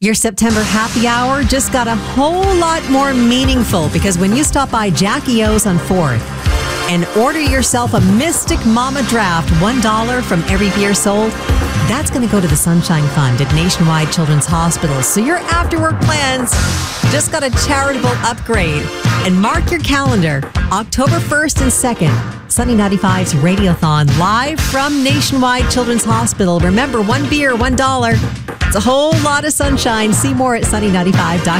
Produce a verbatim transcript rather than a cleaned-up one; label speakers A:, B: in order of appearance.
A: Your September happy hour just got a whole lot more meaningful because when you stop by Jackie O's on fourth and order yourself a Mystic Mama Draft, one dollar from every beer sold, that's going to go to the Sunshine Fund at Nationwide Children's Hospital. So your after-work plans just got a charitable upgrade. And mark your calendar, October first and second, Sunny ninety-five's Radiothon live from Nationwide Children's Hospital. Remember, one beer, one dollar. It's a whole lot of sunshine. See more at sunny ninety-five dot com.